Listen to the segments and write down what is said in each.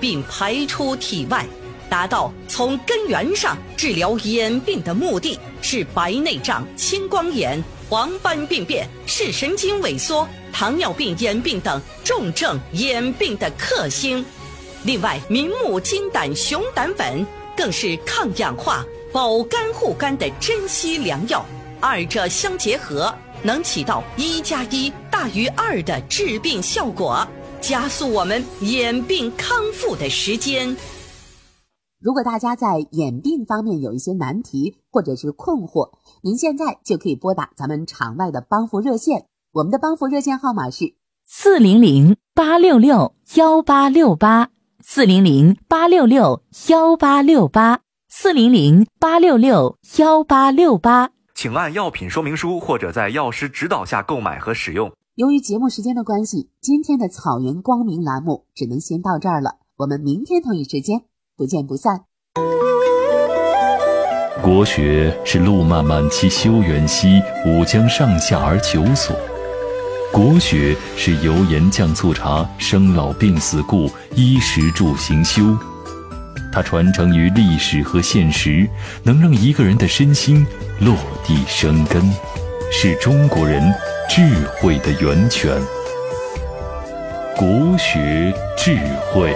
并排出体外，达到从根源上治疗眼病的目的，是白内障、青光眼、黄斑病变、视神经萎缩、糖尿病眼病等重症眼病的克星。另外，明目金胆熊胆粉更是抗氧化、保肝护肝的珍稀良药，二者相结合，能起到1+1=2的治病效果，加速我们眼病康复的时间。 如果大家在眼病方面有一些难题或者是困惑，您现在就可以拨打咱们场外的帮扶热线，我们的帮扶热线号码是 400-866-1868 400-866-1868 400-866-1868。 请按药品说明书或者在药师指导下购买和使用。 由于节目时间的关系，今天的草原光明栏目只能先到这儿了，我们明天同一时间不见不散。 国学是路漫漫其修远兮，吾将上下而求索。国学是油盐酱醋茶、生老病死故、衣食住行修。它传承于历史和现实，能让一个人的身心落地生根，是中国人智慧的源泉。国学智慧。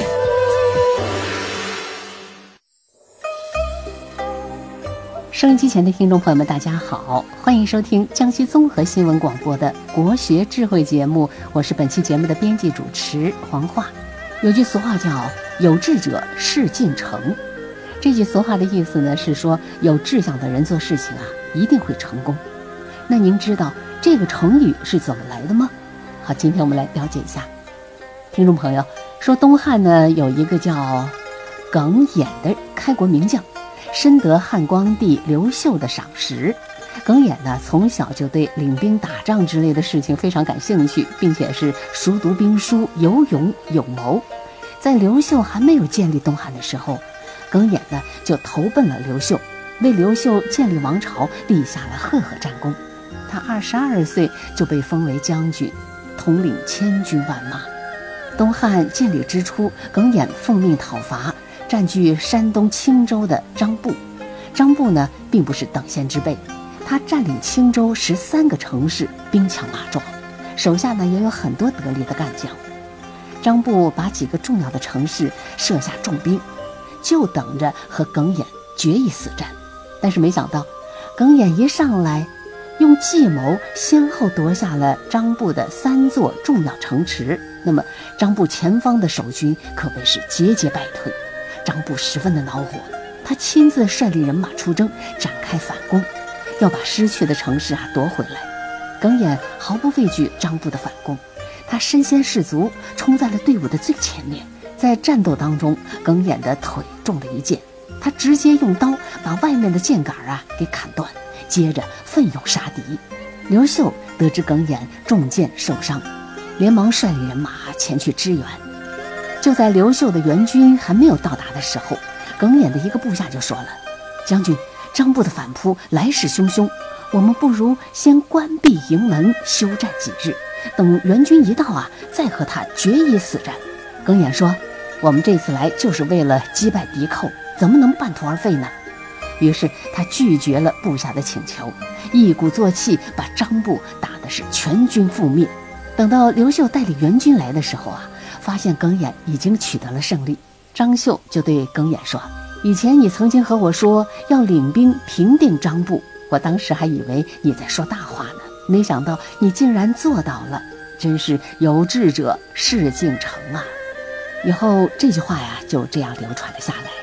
收音机前的听众朋友们，大家好，欢迎收听江西综合新闻广播的国学智慧节目，我是本期节目的编辑主持黄化。有句俗话叫有志者事竟成，这句俗话的意思呢是说有志向的人做事情一定会成功。那您知道这个成语是怎么来的吗？好，今天我们来了解一下。听众朋友说，东汉呢有一个叫耿弇的开国名将，深得汉光帝刘秀的赏识。耿弇呢从小就对领兵打仗之类的事情非常感兴趣，并且是熟读兵书，有勇有谋。在刘秀还没有建立东汉的时候，耿弇呢就投奔了刘秀，为刘秀建立王朝立下了赫赫战功。他22岁就被封为将军，统领千军万马。东汉建立之初，耿弇奉命讨伐占据山东青州的张布。张布呢并不是等闲之辈，他占领青州13个城市，兵强马壮，手下呢也有很多得力的干将。张布把几个重要的城市设下重兵，就等着和耿弇决一死战。但是没想到耿弇一上来，用计谋先后夺下了张布的3座重要城池，那么张布前方的守军可谓是节节败退。张布十分的恼火，他亲自率领人马出征，展开反攻，要把失去的城市夺回来。耿弇毫不畏惧张布的反攻，他身先士卒，冲在了队伍的最前面。在战斗当中，耿弇的腿中了一箭，他直接用刀把外面的箭杆给砍断，接着奋勇杀敌。刘秀得知耿弇中箭受伤，连忙率领人马前去支援。就在刘秀的援军还没有到达的时候，耿弇的一个部下就说了：将军，张布的反扑来势汹汹，我们不如先关闭营门休战几日，等援军一到再和他决一死战。耿弇说：我们这次来就是为了击败敌寇，怎么能半途而废呢？于是他拒绝了部下的请求，一鼓作气把张布打的是全军覆灭。等到刘秀带领援军来的时候发现耿弇已经取得了胜利。张绣就对耿弇说：以前你曾经和我说要领兵平定张布，我当时还以为你在说大话呢，没想到你竟然做到了，真是有志者事竟成啊。以后这句话就这样流传了下来。